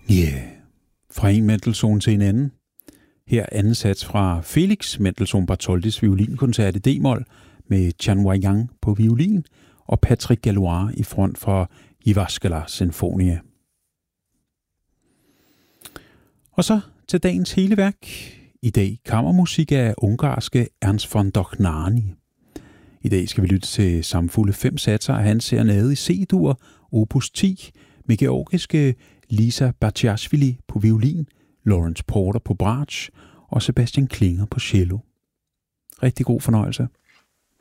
Fra en Mendelssohn til en anden. Her anden sats fra Felix Mendelssohn Bartholdis violinkoncert i D-mol med Chan Wai-yang på violin og Patrick Gallois i front for Jyväskylä Sinfonia. Og så til dagens hele værk. I dag kammermusik af ungarske Ernst von Dohnányi. I dag skal vi lytte til samfulde 5 satser af hans serenade i C-dur, opus 10, med georgiske Lisa Batsiashvili på violin, Lawrence Porter på bratsch og Sebastian Klinger på cello. Rigtig god fornøjelse.